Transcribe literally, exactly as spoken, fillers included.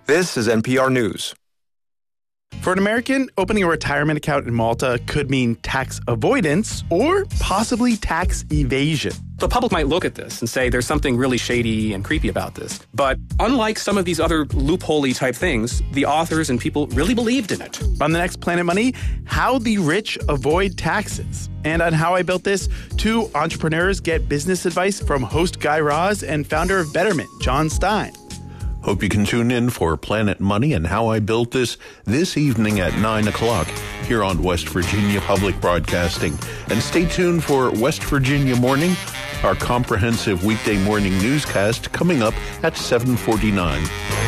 This is N P R News. For an American, opening a retirement account in Malta could mean tax avoidance or possibly tax evasion. The public might look at this and say there's something really shady and creepy about this. But unlike some of these other loophole-y type things, the authors and people really believed in it. On the next Planet Money, how the rich avoid taxes. And on How I Built This, two entrepreneurs get business advice from host Guy Raz and founder of Betterment, John Stein. Hope you can tune in for Planet Money and How I Built This this evening at nine o'clock here on West Virginia Public Broadcasting. And stay tuned for West Virginia Morning, our comprehensive weekday morning newscast coming up at seven forty-nine.